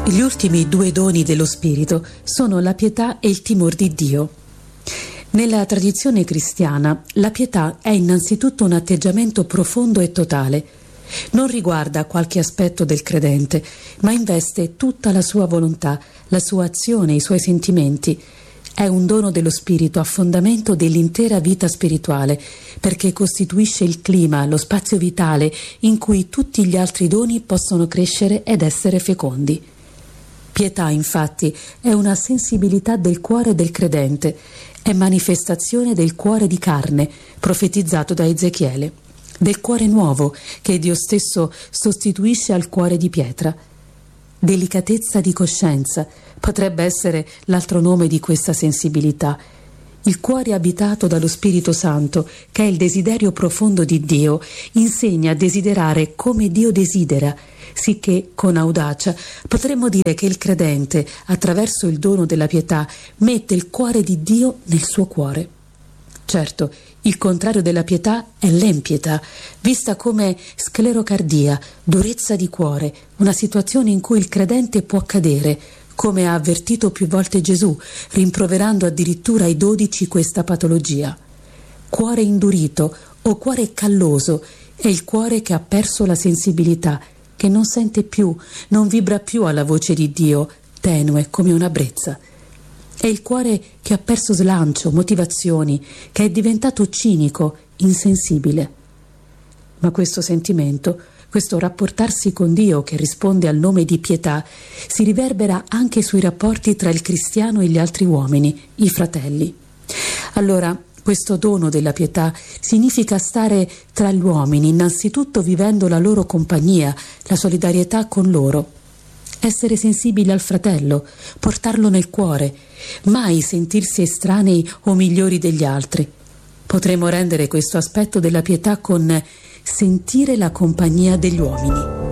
Gli ultimi due doni dello Spirito sono la pietà e il timor di Dio. Nella tradizione cristiana, la pietà è innanzitutto un atteggiamento profondo e totale. Non riguarda qualche aspetto del credente, ma investe tutta la sua volontà, la sua azione, i suoi sentimenti. È un dono dello Spirito a fondamento dell'intera vita spirituale, perché costituisce il clima, lo spazio vitale in cui tutti gli altri doni possono crescere ed essere fecondi. Pietà, infatti, è una sensibilità del cuore del credente, è manifestazione del cuore di carne, profetizzato da Ezechiele, del cuore nuovo che Dio stesso sostituisce al cuore di pietra. Delicatezza di coscienza potrebbe essere l'altro nome di questa sensibilità. Il cuore abitato dallo Spirito Santo, che è il desiderio profondo di Dio, insegna a desiderare come Dio desidera, sicché con audacia potremmo dire che il credente, attraverso il dono della pietà, mette il cuore di Dio nel suo cuore. Certo, il contrario della pietà è l'empietà, vista come sclerocardia, durezza di cuore, una situazione in cui il credente può cadere, come ha avvertito più volte Gesù, rimproverando addirittura ai 12 questa patologia. Cuore indurito o cuore calloso è il cuore che ha perso la sensibilità, che non sente più, non vibra più alla voce di Dio, tenue come una brezza. È il cuore che ha perso slancio, motivazioni, che è diventato cinico, insensibile. Ma questo sentimento, questo rapportarsi con Dio che risponde al nome di pietà, si riverbera anche sui rapporti tra il cristiano e gli altri uomini, i fratelli. Allora, questo dono della pietà significa stare tra gli uomini, innanzitutto vivendo la loro compagnia, la solidarietà con loro. Essere sensibili al fratello, portarlo nel cuore, mai sentirsi estranei o migliori degli altri. Potremmo rendere questo aspetto della pietà con sentire la compagnia degli uomini.